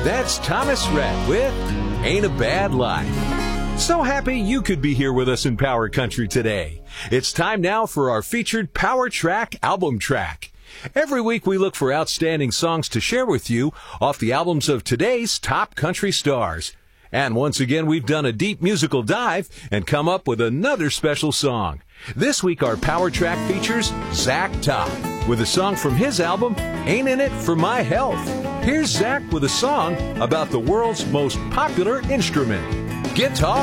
That's Thomas Rhett with Ain't a Bad Life. So happy you could be here with us in Power Country today. It's time now for our featured Power Track album track. Every week we look for outstanding songs to share with you off the albums of today's top country stars. And once again, we've done a deep musical dive and come up with another special song. This week, our Power Track features Zach Top with a song from his album, Ain't In It For My Health. Here's Zach with a song about the world's most popular instrument, guitar.